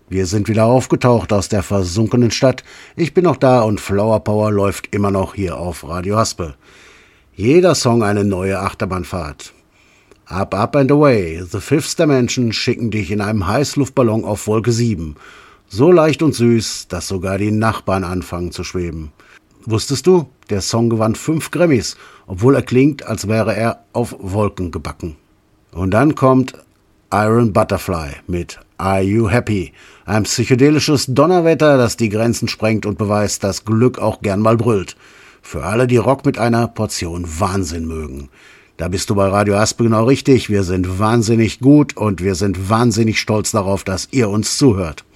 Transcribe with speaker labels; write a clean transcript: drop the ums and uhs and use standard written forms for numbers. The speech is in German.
Speaker 1: Wir sind wieder aufgetaucht aus der versunkenen Stadt. Ich bin noch da und Flower Power läuft immer noch hier auf Radio Haspel. Jeder Song eine neue Achterbahnfahrt. Up, up and away. The Fifth Dimension schicken dich in einem Heißluftballon auf Wolke 7. So leicht und süß, dass sogar die Nachbarn anfangen zu schweben. Wusstest du, der Song gewann 5 Grammys, obwohl er klingt, als wäre er auf Wolken gebacken. Und dann kommt Iron Butterfly mit Are You Happy? Ein psychedelisches Donnerwetter, das die Grenzen sprengt und beweist, dass Glück auch gern mal brüllt. Für alle, die Rock mit einer Portion Wahnsinn mögen. Da bist du bei Radio Haspel genau richtig. Wir sind wahnsinnig gut und wir sind wahnsinnig stolz darauf, dass ihr uns zuhört.